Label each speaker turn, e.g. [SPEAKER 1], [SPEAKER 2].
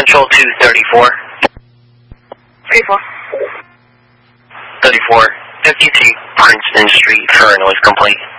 [SPEAKER 1] Central to 34.
[SPEAKER 2] 34.
[SPEAKER 1] 34. 53 Princeton Street for a noise complaint.